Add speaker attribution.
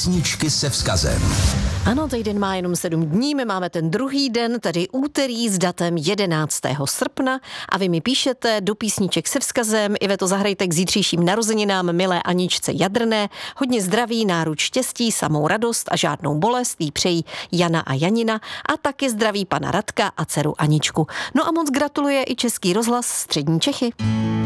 Speaker 1: Písničky se vzkazem.
Speaker 2: Ano, týden má jenom 7 dní, my máme ten druhý den, tedy úterý s datem 11. srpna a vy mi píšete do písniček se vzkazem. Iveto, zahrajte k zítřejším narozeninám milé Aničce Jadrné. Hodně zdraví, náruč štěstí, samou radost a žádnou bolest jí přejí Jana a Janina a taky zdraví pana Radka a dceru Aničku. No a moc gratuluje i Český rozhlas Střední Čechy.